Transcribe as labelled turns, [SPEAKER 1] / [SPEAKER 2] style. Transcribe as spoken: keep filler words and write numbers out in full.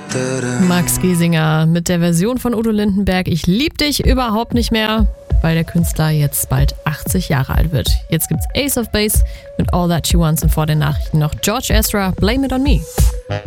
[SPEAKER 1] Max Giesinger mit der Version von Udo Lindenberg Ich lieb dich überhaupt nicht mehr, weil der Künstler jetzt bald achtzig Jahre alt wird. Jetzt gibt's Ace of Base mit All That She Wants und vor den Nachrichten noch George Ezra, Blame It On Me.